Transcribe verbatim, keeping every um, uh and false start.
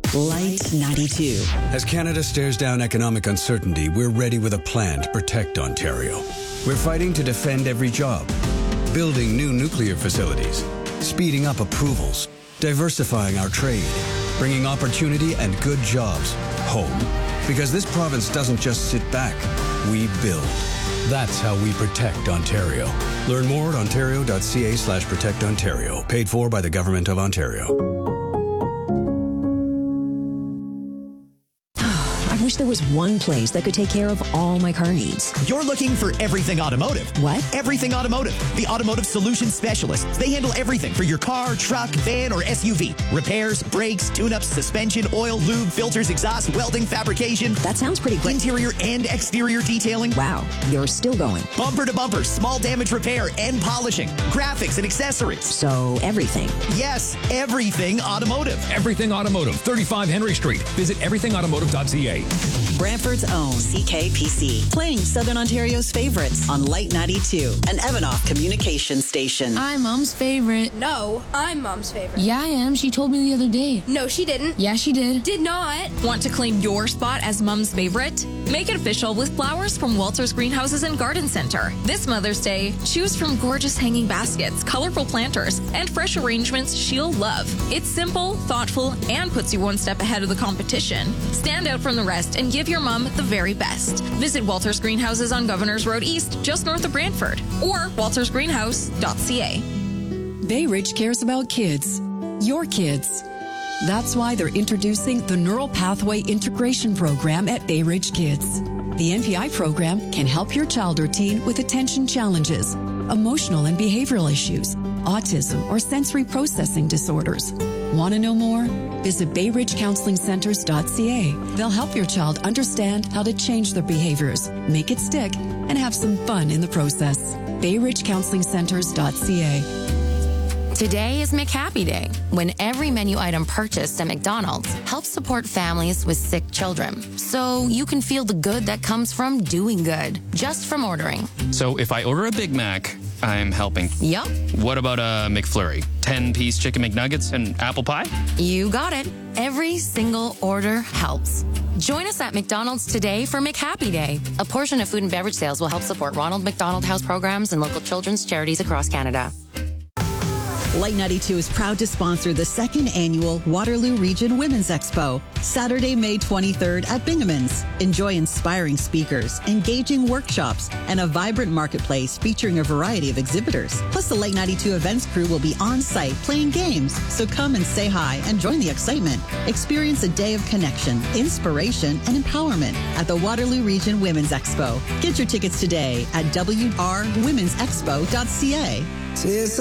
Light ninety-two. As Canada stares down economic uncertainty, we're ready with a plan to protect Ontario. We're fighting to defend every job, building new nuclear facilities, speeding up approvals, diversifying our trade, bringing opportunity and good jobs home. Because this province doesn't just sit back, we build. That's how we protect Ontario. Learn more at ontario.ca slash protect Ontario. Paid for by the Government of Ontario. I wish there was one place that could take care of all my car needs. You're looking for Everything Automotive. What? Everything Automotive, the automotive solution specialists. They handle everything for your car, truck, van, or S U V. Repairs, brakes, tune-ups, suspension, oil, lube, filters, exhaust, welding, fabrication. That sounds pretty quick. Interior and exterior detailing. Wow, you're still going. Bumper to bumper, small damage repair and polishing. Graphics and accessories. So, everything. Yes, Everything Automotive. Everything Automotive, thirty-five Henry Street. Visit everything automotive dot c a. Brantford's own C K P C, playing Southern Ontario's favorites on Light ninety-two, an Evanoff communication station. I'm Mom's favorite. No, I'm Mom's favorite. Yeah, I am. She told me the other day. No, she didn't. Yeah, she did. Did not. Want to claim your spot as Mom's favorite? Make it official with flowers from Walter's Greenhouses and Garden Center. This Mother's Day, choose from gorgeous hanging baskets, colorful planters, and fresh arrangements she'll love. It's simple, thoughtful, and puts you one step ahead of the competition. Stand out from the rest and give your mom the very best. Visit Walter's Greenhouses on Governors Road East, just north of Brantford, or walters greenhouse dot c a. Bay Ridge cares about kids, your kids. That's why they're introducing the Neural Pathway Integration Program at Bay Ridge Kids. The N P I program can help your child or teen with attention challenges, emotional and behavioral issues, autism, or sensory processing disorders. Want to know more? Visit bay ridge counseling centers dot c a. They'll help your child understand how to change their behaviors, make it stick, and have some fun in the process. bay ridge counseling centers dot c a. Today is McHappy Day, when every menu item purchased at McDonald's helps support families with sick children. So you can feel the good that comes from doing good, just from ordering. So if I order a Big Mac, I'm helping. Yup. What about a McFlurry? ten-piece chicken McNuggets and apple pie? You got it. Every single order helps. Join us at McDonald's today for McHappy Day. A portion of food and beverage sales will help support Ronald McDonald House programs and local children's charities across Canada. Light ninety-two is proud to sponsor the second annual Waterloo Region Women's Expo, Saturday, May twenty-third at Bingaman's. Enjoy inspiring speakers, engaging workshops, and a vibrant marketplace featuring a variety of exhibitors. Plus, the Light ninety-two events crew will be on site playing games, so come and say hi and join the excitement. Experience a day of connection, inspiration, and empowerment at the Waterloo Region Women's Expo. Get your tickets today at w r women's expo dot c a.